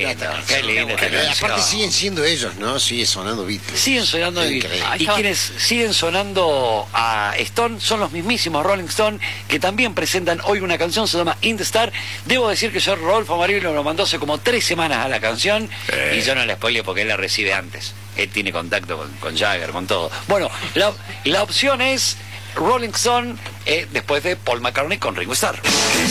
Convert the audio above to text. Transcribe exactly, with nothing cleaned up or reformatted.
lindo, esta qué canción. lindo esta Bueno, canción. aparte siguen siendo ellos, ¿no? Sigue sonando Beatles. Siguen sonando de Increíble. Beatles. Y quienes siguen sonando a Stone son los mismísimos Rolling Stone, que también presentan hoy una canción, se llama In the Star. Debo decir que yo Rodolfo Amarillo lo mandó hace como tres semanas a la canción, Eh. y yo no la spoileo porque él la recibe antes. Él tiene contacto con, con Jagger, con todo. Bueno, la, la opción es Rolling Stone, eh, después de Paul McCartney con Ringo Starr.